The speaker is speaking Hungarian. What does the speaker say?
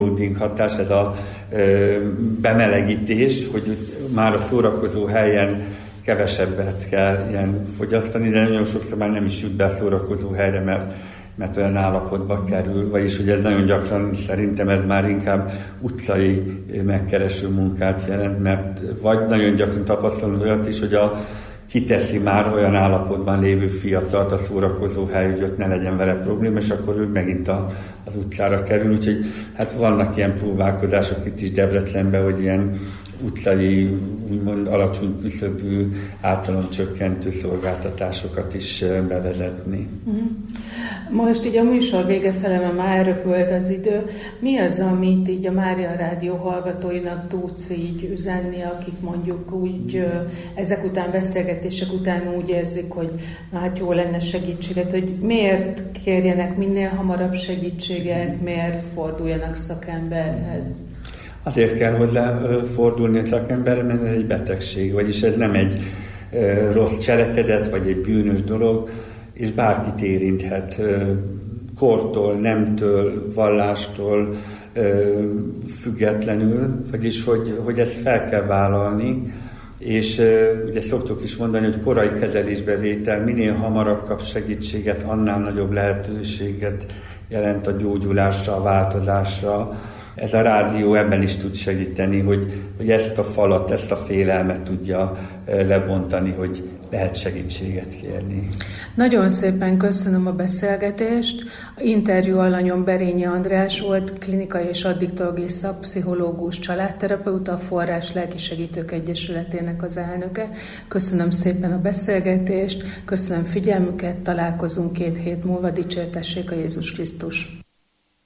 loading hatás, ez a bemelegítés, hogy már a szórakozó helyen kevesebbet kell ilyen fogyasztani, de nagyon sokszor már nem is jut be a szórakozó helyre, mert olyan állapotba kerül, vagyis hogy ez nagyon gyakran szerintem ez már inkább utcai megkereső munkát jelent, mert vagy nagyon gyakran tapasztalom olyat is, hogy kiteszi már olyan állapotban lévő fiatalt a szórakozó hely, hogy ott ne legyen vele probléma, és akkor ő megint az utcára kerül. Úgyhogy hát vannak ilyen próbálkozások itt is Debrecenben, hogy ilyen utcai, úgymond alacsony küszöbű, általomcsökkentő szolgáltatásokat is bevezetni. Most így a műsor vége fele, mert már elröpölt az idő. Mi az, amit így a Mária Rádió hallgatóinak tudsz így üzenni, akik mondjuk úgy ezek után, beszélgetések után úgy érzik, hogy na, hát jó lenne segítséget, hogy miért kérjenek minél hamarabb segítséget, miért forduljanak szakemberhez? Azért kell hozzá fordulni a szakemberre, mert ez egy betegség, vagyis ez nem egy rossz cselekedet, vagy egy bűnös dolog, és bárkit érinthet, kortól, nemtől, vallástól függetlenül, vagyis hogy ezt fel kell vállalni, és ugye szoktuk is mondani, hogy korai kezelésbevétel, minél hamarabb kap segítséget, annál nagyobb lehetőséget jelent a gyógyulásra, a változásra. Ez a rádió ebben is tud segíteni, hogy ezt a falat, ezt a félelmet tudja lebontani, hogy lehet segítséget kérni. Nagyon szépen köszönöm a beszélgetést. A interjú alanyom Berényi András volt, klinikai és addiktológiai szakpszichológus, családterapeuta, a Forrás Lelkisegítők Egyesületének az elnöke. Köszönöm szépen a beszélgetést, köszönöm figyelmüket, találkozunk 2 hét múlva, dicsértessék a Jézus Krisztus!